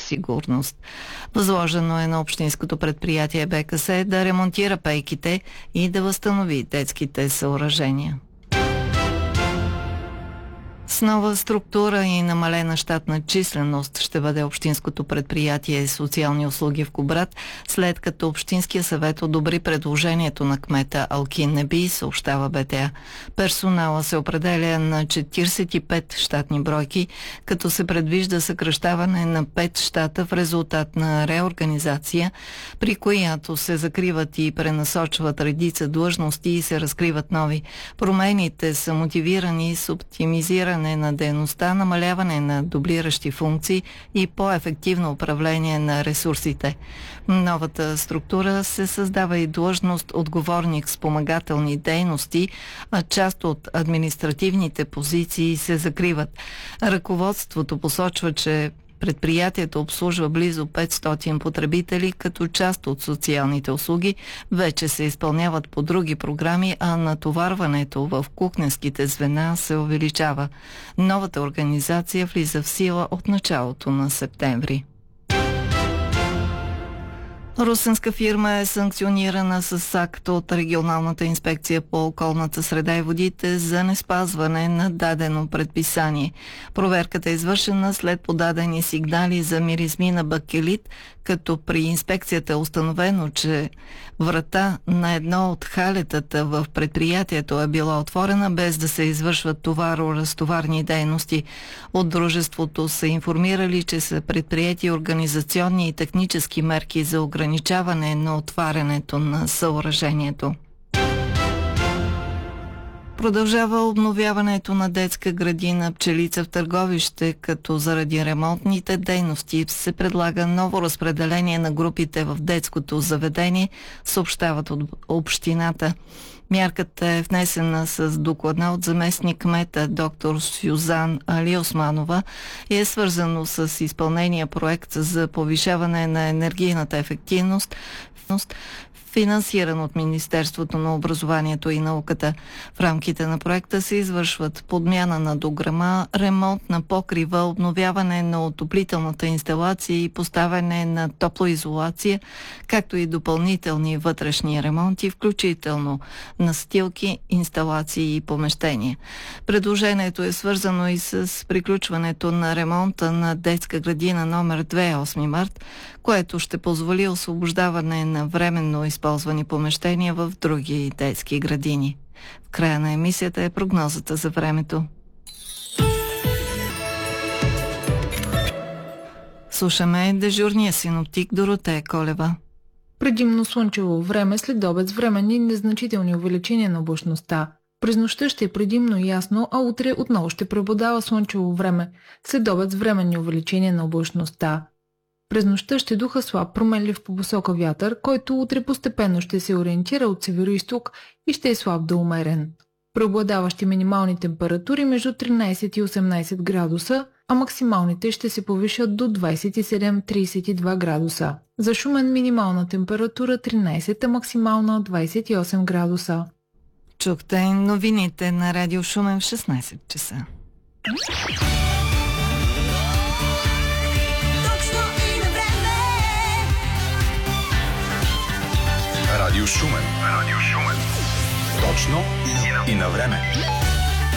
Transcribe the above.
сигурност. Възложено е на общинското предприятие БКС да ремонтира пейките и да възстанови детските съоръжения. С нова структура и намалена щатна численост ще бъде общинското предприятие социални услуги в Кубрат, след като Общинския съвет одобри предложението на кмета Алкин Неби, съобщава БТА. Персонала се определя на 45 щатни бройки, като се предвижда съкращаване на 5 щата в резултат на реорганизация, при която се закриват и пренасочват редица длъжности и се разкриват нови. Промените са мотивирани с оптимизиране на дейността, намаляване на дублиращи функции и по-ефективно управление на ресурсите. Новата структура се създава и длъжност отговорник спомагателни дейности, а част от административните позиции се закриват. Ръководството посочва, че предприятието обслужва близо 500 потребители, като част от социалните услуги вече се изпълняват по други програми, а натоварването в кухненските звена се увеличава. Новата организация влиза в сила от началото на септември. Русенска фирма е санкционирана с акт от Регионалната инспекция по околната среда и водите за неспазване на дадено предписание. Проверката е извършена след подадени сигнали за миризми на бакелит, като при инспекцията е установено, че врата на едно от халетата в предприятието е била отворена, без да се извършват товаро-разтоварни дейности. От дружеството са информирали, че са предприети организационни и технически мерки за ограничаване на отварянето на съоръжението. Продължава обновяването на детска градина Пчелица в Търговище, като заради ремонтните дейности се предлага ново разпределение на групите в детското заведение, съобщават от общината. Мярката е внесена с докладна от заместник кмета доктор Сюзан Алиосманова и е свързано с изпълнение проект за повишаване на енергийната ефективност, финансиран от Министерството на образованието и науката. В рамките на проекта се извършват подмяна на дограма, ремонт на покрива, обновяване на отоплителната инсталация и поставяне на топлоизолация, както и допълнителни вътрешни ремонти, включително настилки, инсталации и помещения. Предложението е свързано и с приключването на ремонта на детска градина номер 2, 8 март, което ще позволи освобождаване на временно използвани помещения в други детски градини. В края на емисията е прогнозата за времето. Слушаме дежурния синоптик Доротея Колева. Предимно слънчево време, след обед с временни незначителни увеличения на облачността. През нощта ще е предимно ясно, а утре отново ще преобладава слънчево време, след обед с временни увеличения на облачността. През нощта ще духа слаб променлив по посока вятър, който утре постепенно ще се ориентира от североизток и ще е слаб до умерен. Преобладаващи минимални температури между 13 и 18 градуса, а максималните ще се повишат до 27-32 градуса. За Шумен минимална температура 13, а максимална 28 градуса. Чухте новините на Радио Шумен в 16 часа. Радио Шумен. Точно и на време.